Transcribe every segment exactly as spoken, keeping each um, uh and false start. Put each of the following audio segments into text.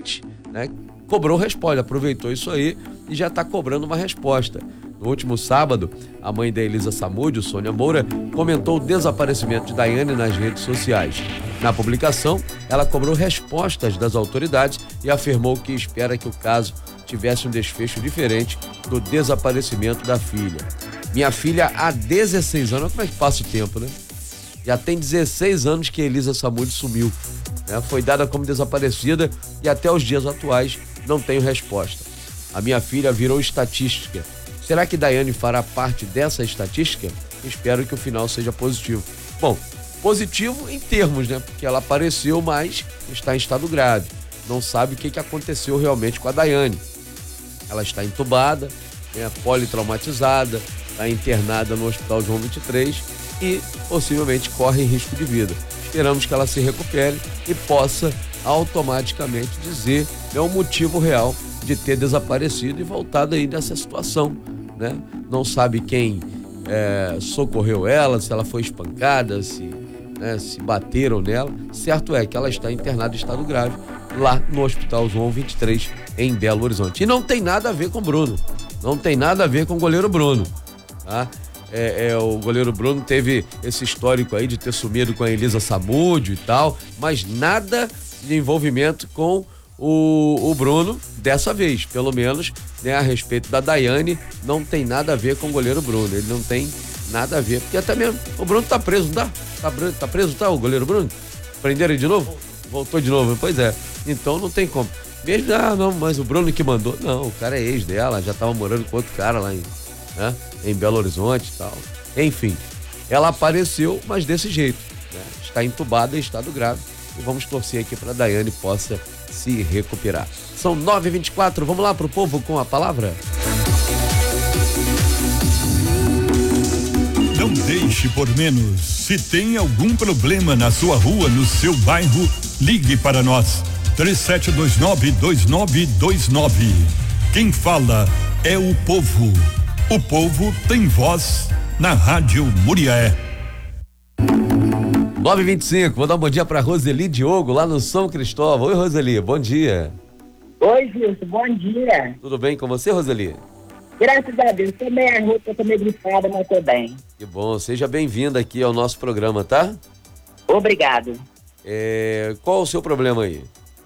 internet, né? Cobrou resposta, aproveitou isso aí e já está cobrando uma resposta. No último sábado, a mãe da Elisa Samúdio, Sônia Moura, comentou o desaparecimento de Daiane nas redes sociais. Na publicação, ela cobrou respostas das autoridades e afirmou que espera que o caso tivesse um desfecho diferente do desaparecimento da filha. Minha filha há dezesseis anos, olha como é que passa o tempo, né? Já tem dezesseis anos que Elisa Samúdio sumiu, né? Foi dada como desaparecida e até os dias atuais não tenho resposta. A minha filha virou estatística. Será que Daiane fará parte dessa estatística? Espero que o final seja positivo. Bom, positivo em termos, né? Porque ela apareceu, mas está em estado grave. Não sabe o que que aconteceu realmente com a Daiane. Ela está entubada, né, politraumatizada, está internada no Hospital João vinte e três e possivelmente corre risco de vida. Esperamos que ela se recupere e possa automaticamente dizer, né, o motivo real de ter desaparecido e voltado aí nessa situação, né? Não sabe quem é, socorreu ela, se ela foi espancada, se, né, se bateram nela. Certo é que ela está internada em estado grave lá no Hospital João vinte e três em Belo Horizonte. E não tem nada a ver com o Bruno, não tem nada a ver com o goleiro Bruno, tá? É, é, o goleiro Bruno teve esse histórico aí de ter sumido com a Elisa Samúdio e tal, mas nada de envolvimento com o, o Bruno dessa vez, pelo menos, né, a respeito da Daiane, não tem nada a ver com o goleiro Bruno, ele não tem nada a ver, porque até mesmo o Bruno tá preso, não tá? Tá, tá preso, tá, o goleiro Bruno? Prenderam ele de novo? Voltou de novo, pois é, então não tem como. Mesmo, ah, não, mas o Bruno que mandou, não, o cara é ex dela, já tava morando com outro cara lá em, né, em Belo Horizonte e tal. Enfim, ela apareceu, mas desse jeito, né? Está entubada em estado grave e vamos torcer aqui para a Daiane possa se recuperar. São nove e vinte e quatro, vamos lá pro povo com a palavra? Não deixe por menos. Se tem algum problema na sua rua, no seu bairro, ligue para nós. três sete dois nove, dois nove dois nove. Quem fala é o povo. O povo tem voz na Rádio Murié. nove e vinte e cinco, vou dar um bom dia para Roseli Diogo, lá no São Cristóvão. Oi, Roseli, bom dia. Oi, Gilson, bom dia. Tudo bem com você, Roseli? Graças a Deus, tô meio arruta, tô meio grifada, mas tô bem. Que bom, seja bem-vinda aqui ao nosso programa, tá? Obrigado. É, qual o seu problema aí?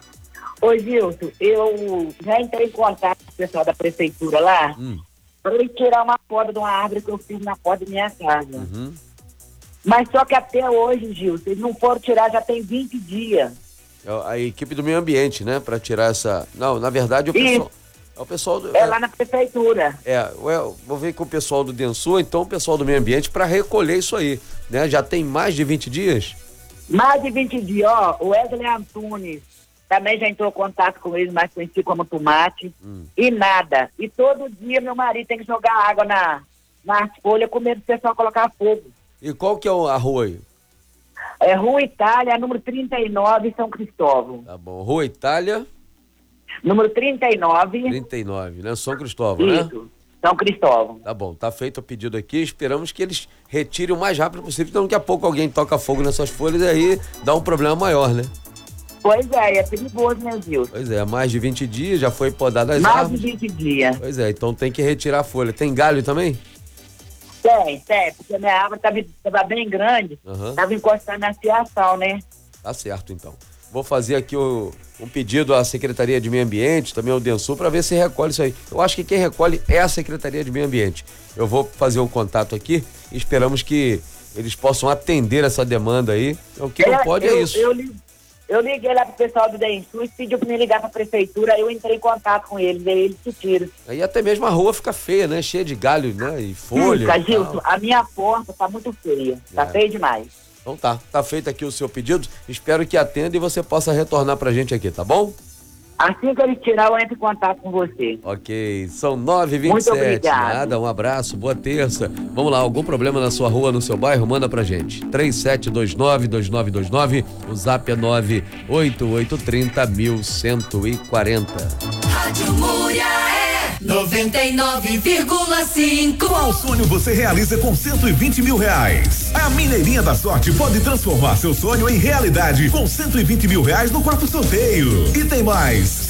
Ô, Gilson, eu já entrei em contato com o pessoal da prefeitura lá, hum. para ele tirar uma poda de uma árvore que eu fiz na porta da minha casa. Uhum. Mas só que até hoje, Gilson, eles não foram tirar, já tem vinte dias. A equipe do meio ambiente, né? Para tirar essa... Não, na verdade, o pessoal... Isso. É o pessoal do... É lá na prefeitura. É, eu vou ver com o pessoal do Densu, então o pessoal do meio ambiente para recolher isso aí, né? Já tem mais de vinte dias? Mais de vinte dias, ó, o Wesley Antunes também já entrou em contato com eles, mais conhecido como Tomate, hum. e nada. E todo dia meu marido tem que jogar água na, nas folhas com medo do pessoal colocar fogo. E qual que é a rua aí? É Rua Itália, número trinta e nove, São Cristóvão. Tá bom, Rua Itália... Número trinta e nove. trinta e nove, né? São Cristóvão, Isso, né? Isso, São Cristóvão. Tá bom, tá feito o pedido aqui, esperamos que eles retirem o mais rápido possível, então daqui a pouco alguém toca fogo nessas folhas e aí dá um problema maior, né? Pois é, é perigoso, né, Gilson? Pois é, mais de vinte dias, já foi podada as mais árvores. Mais de vinte dias. Pois é, então tem que retirar a folha. Tem galho também? Tem, tem, porque a minha árvore tava, tava bem grande, uhum. Tava encostando na fiação, né? Tá certo, então. Vou fazer aqui o, um pedido à Secretaria de Meio Ambiente, também ao Densul, para ver se recolhe isso aí. Eu acho que quem recolhe é a Secretaria de Meio Ambiente. Eu vou fazer o um contato aqui e esperamos que eles possam atender essa demanda aí. O que é, não pode eu, é isso. Eu, eu liguei lá pro pessoal do Densul e pediu para me ligar para a prefeitura, aí eu entrei em contato com eles, aí eles se tiram. Aí até mesmo a rua fica feia, né? Cheia de galho, né? E folha. Fica, Gilson, a minha porta tá muito feia, tá é. feia demais. Então tá, tá feito aqui o seu pedido, espero que atenda e você possa retornar pra gente aqui, tá bom? Assim que ele tirar, eu entro em contato com você. Ok, são nove e vinte e sete. Muito obrigado. Nada, um abraço, boa terça. Vamos lá, algum problema na sua rua, no seu bairro, manda pra gente. três sete dois nove, dois nove dois nove, o zap é nove oito oito três zero, cento e quarenta. Rádio Muriaé noventa e nove vírgula cinco. Qual sonho você realiza com cento e vinte mil reais? A Mineirinha da Sorte pode transformar seu sonho em realidade com cento e vinte mil reais no quarto sorteio. E tem mais.